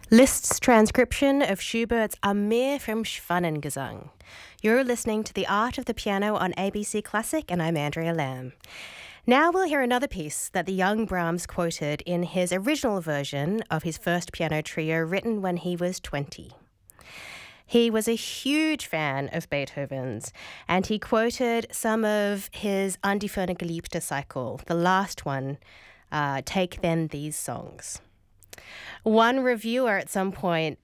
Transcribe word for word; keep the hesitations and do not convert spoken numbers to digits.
Liszt's transcription of Schubert's Am Meer vom Schwanengesang. You're listening to The Art of the Piano on A B C Classic, and I'm Andrea Lamb. Now we'll hear another piece that the young Brahms quoted in his original version of his first piano trio written when he was twenty. He was a huge fan of Beethoven's, and he quoted some of his An die ferne Geliebte cycle, the last one, uh, Take Then These Songs. One reviewer at some point